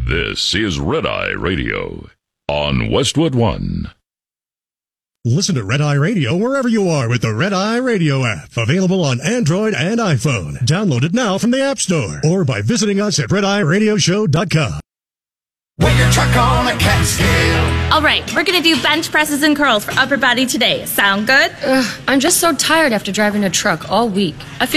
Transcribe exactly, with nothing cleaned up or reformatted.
This is Red Eye Radio on Westwood One. Listen to Red Eye Radio wherever you are with the Red Eye Radio app. Available on Android and iPhone. Download it now from the App Store or by visiting us at red eye radio show dot com. With your truck on a Catskill. All right, we're going to do bench presses and curls for upper body today. Sound good? Ugh, I'm just so tired after driving a truck all week. I feel